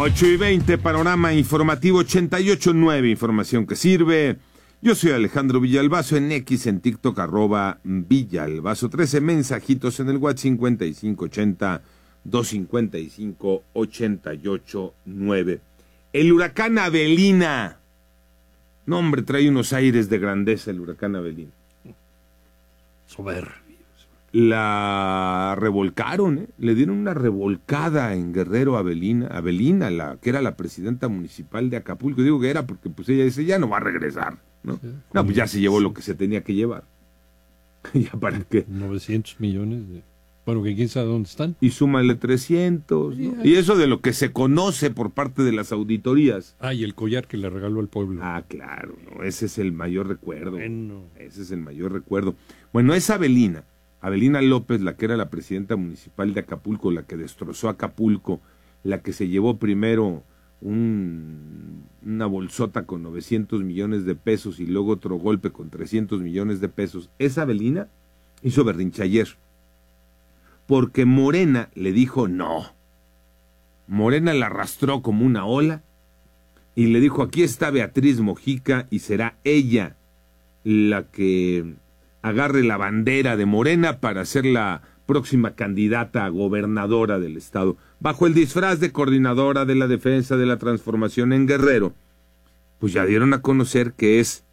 8:20, panorama informativo 88.9, información que sirve. Yo soy Alejandro Villalbazo, en X, en TikTok, @Villalbazo 13, mensajitos en el WhatsApp 5580-255-889. El huracán Avelina. No, hombre, trae unos aires de grandeza el huracán Avelina. Soberbio. La revolcaron, ¿eh? Le dieron una revolcada en Guerrero a Avelina, que era la presidenta municipal de Acapulco. Digo que era porque pues ella dice, ya no va a regresar, ¿no? Sí, no, pues ya se llevó lo que se tenía que llevar. ¿Ya para qué? 900 millones de... Bueno, que quién sabe dónde están. Y súmale 300, ¿no? Y eso de lo que se conoce por parte de las auditorías. Ah, y el collar que le regaló al pueblo. Ah, claro, ¿no? Ese es el mayor recuerdo. Bueno. Ese es el mayor recuerdo. Bueno, es Avelina López, la que era la presidenta municipal de Acapulco, la que destrozó Acapulco, la que se llevó primero una bolsota con 900 millones de pesos y luego otro golpe con 300 millones de pesos. Esa Avelina hizo berrinche ayer, porque Morena le dijo no. Morena la arrastró como una ola y le dijo, aquí está Beatriz Mojica y será ella la que agarre la bandera de Morena para ser la próxima candidata a gobernadora del estado, bajo el disfraz de coordinadora de la defensa de la transformación en Guerrero. Pues ya dieron a conocer que es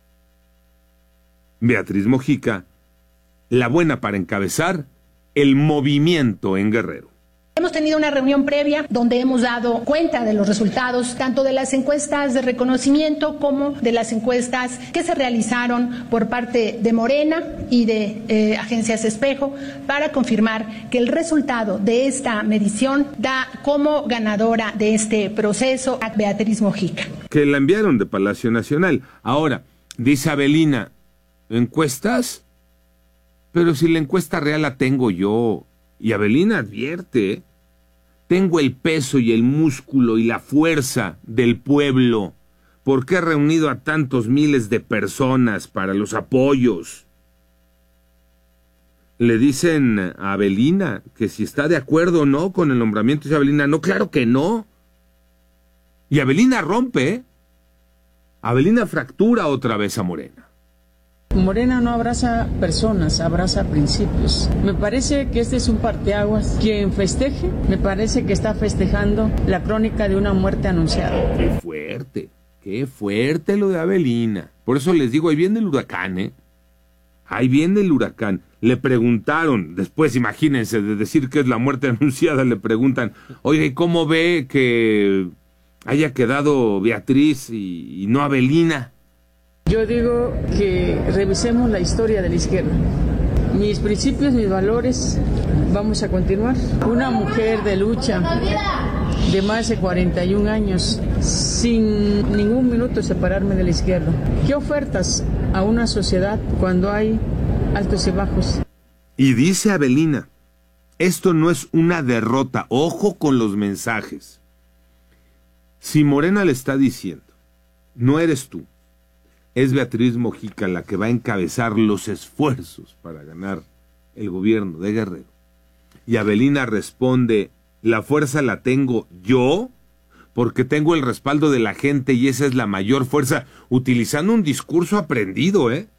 Beatriz Mojica la buena para encabezar el movimiento en Guerrero. Hemos tenido una reunión previa donde hemos dado cuenta de los resultados tanto de las encuestas de reconocimiento como de las encuestas que se realizaron por parte de Morena y de agencias Espejo para confirmar que el resultado de esta medición da como ganadora de este proceso a Beatriz Mojica. Que la enviaron de Palacio Nacional. Ahora, dice Avelina, ¿encuestas? Pero si la encuesta real la tengo yo. Y Avelina advierte, tengo el peso y el músculo y la fuerza del pueblo, porque he reunido a tantos miles de personas para los apoyos. Le dicen a Avelina que si está de acuerdo o no con el nombramiento de Avelina. No, claro que no. Y Avelina rompe, ¿eh? Avelina fractura otra vez a Morena. Morena no abraza personas, abraza principios. Me parece que este es un parteaguas. Quien festeje, me parece que está festejando la crónica de una muerte anunciada. Qué fuerte lo de Avelina. Por eso les digo, ahí viene el huracán, ¿eh? Ahí viene el huracán. Le preguntaron, después imagínense, de decir que es la muerte anunciada, le preguntan, oye, ¿y cómo ve que haya quedado Beatriz y no Avelina? Yo digo que revisemos la historia de la izquierda. Mis principios, mis valores, vamos a continuar. Una mujer de lucha de más de 41 años, sin ningún minuto separarme de la izquierda. ¿Qué ofertas a una sociedad cuando hay altos y bajos? Y dice Avelina, esto no es una derrota, ojo con los mensajes. Si Morena le está diciendo, no eres tú, es Beatriz Mojica la que va a encabezar los esfuerzos para ganar el gobierno de Guerrero. Y Avelina responde, la fuerza la tengo yo, porque tengo el respaldo de la gente y esa es la mayor fuerza, utilizando un discurso aprendido, ¿eh?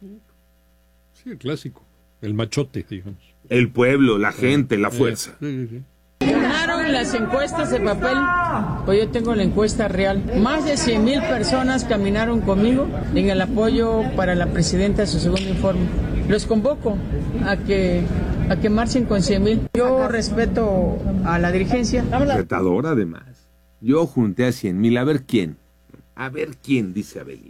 Sí, el clásico, el machote, digamos. El pueblo, la gente, la fuerza. Sí. Ganaron las encuestas de papel, pues yo tengo la encuesta real. Más de 100,000 personas caminaron conmigo en el apoyo para la presidenta de su segundo informe. Los convoco a que marchen con 100,000. Yo respeto a la dirigencia. Retador además. Yo junté a 100,000, a ver quién, dice Avelina.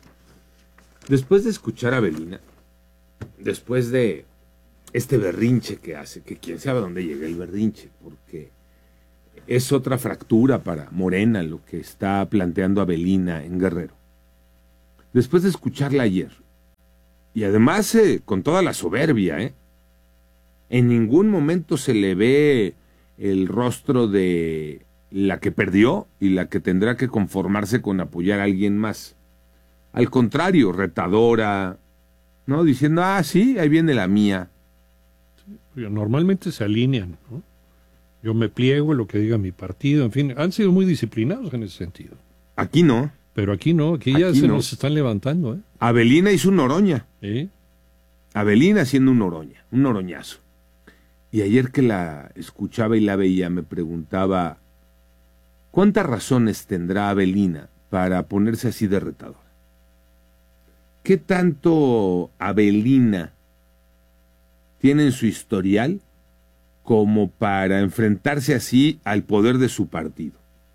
Después de escuchar a Avelina, después de este berrinche que hace, que quién sabe dónde llega el berrinche, porque es otra fractura para Morena lo que está planteando Avelina en Guerrero. Después de escucharla ayer, y además con toda la soberbia, en ningún momento se le ve el rostro de la que perdió y la que tendrá que conformarse con apoyar a alguien más. Al contrario, retadora, ¿no? Diciendo, sí, ahí viene la mía. Normalmente se alinean, ¿no? Yo me pliego en lo que diga mi partido, en fin, han sido muy disciplinados en ese sentido. Aquí no. Pero aquí no, aquí ya se nos están levantando, ¿eh? Avelina hizo un Noroña. ¿Sí? Avelina haciendo un Noroña, un noroñazo. Y ayer que la escuchaba y la veía, me preguntaba, ¿cuántas razones tendrá Avelina para ponerse así de retadora? ¿Qué tanto Avelina tiene en su historial como para enfrentarse así al poder de su partido?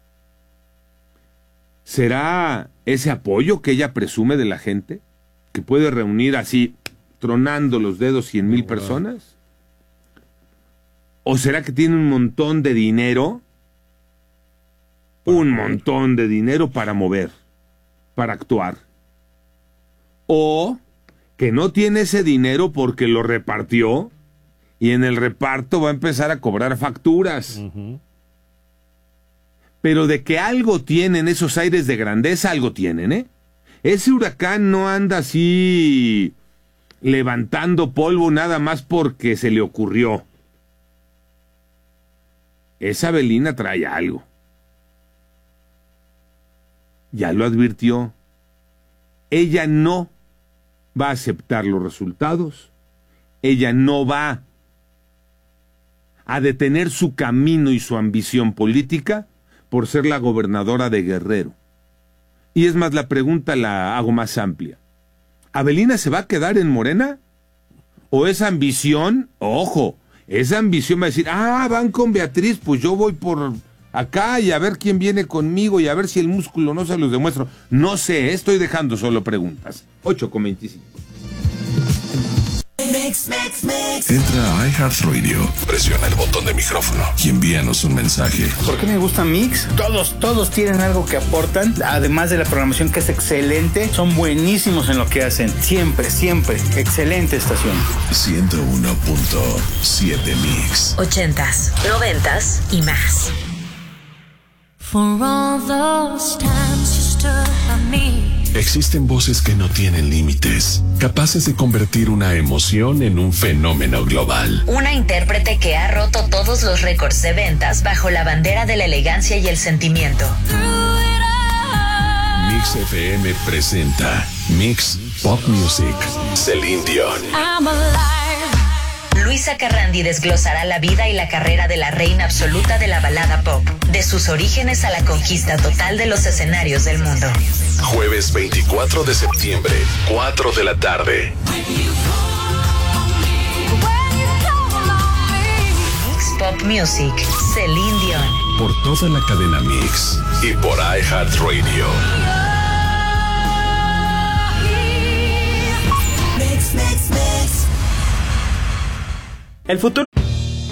¿Será ese apoyo que ella presume de la gente? ¿Que puede reunir así, tronando los dedos, 100,000 personas? ¿O será que tiene un montón de dinero? Un montón de dinero para mover, para actuar. O que no tiene ese dinero porque lo repartió y en el reparto va a empezar a cobrar facturas. Uh-huh. Pero de que algo tienen esos aires de grandeza, algo tienen, ¿eh? Ese huracán no anda así levantando polvo nada más porque se le ocurrió. Esa Avelina trae algo. Ya lo advirtió. Ella no va a aceptar los resultados. Ella no va a detener su camino y su ambición política por ser la gobernadora de Guerrero. Y es más, la pregunta la hago más amplia. ¿Avelina se va a quedar en Morena? ¿O esa ambición? Ojo, esa ambición va a decir, van con Beatriz, pues yo voy por acá y a ver quién viene conmigo y a ver si el músculo no se los demuestro. No sé, estoy dejando solo preguntas. 8:25. Entra a iHeartRadio, presiona el botón de micrófono y envíanos un mensaje. ¿Por qué me gusta Mix? Todos tienen algo que aportan, además de la programación que es excelente, son buenísimos en lo que hacen. Siempre, excelente estación. 101.7 Mix. 80s, 90s y más. For all those times you stood by me. Existen voces que no tienen límites, capaces de convertir una emoción en un fenómeno global. Una intérprete que ha roto todos los récords de ventas bajo la bandera de la elegancia y el sentimiento. Mix FM presenta Mix Pop Music, Celine Dion. Luisa Carrandi desglosará la vida y la carrera de la reina absoluta de la balada pop, de sus orígenes a la conquista total de los escenarios del mundo. Jueves 24 de septiembre, 4 de la tarde. Mix Pop Music, Celine Dion. Por toda la cadena Mix y por iHeartRadio. El futuro.